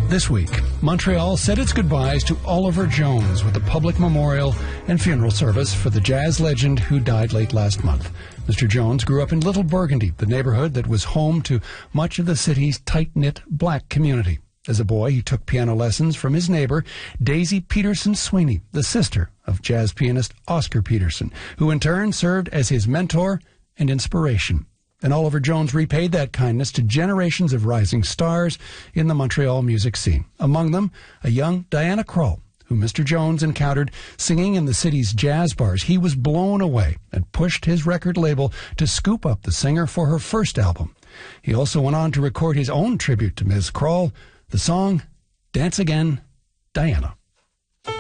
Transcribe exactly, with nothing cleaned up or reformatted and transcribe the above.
This week, Montreal said its goodbyes to Oliver Jones with a public memorial and funeral service for the jazz legend who died late last month. Mister Jones grew up in Little Burgundy, the neighborhood that was home to much of the city's tight-knit black community. As a boy, he took piano lessons from his neighbor, Daisy Peterson Sweeney, the sister of jazz pianist Oscar Peterson, who in turn served as his mentor and inspiration. And Oliver Jones repaid that kindness to generations of rising stars in the Montreal music scene. Among them, a young Diana Krall, who Mister Jones encountered singing in the city's jazz bars. He was blown away and pushed his record label to scoop up the singer for her first album. He also went on to record his own tribute to Miz Krall, the song Dance Again, Diana.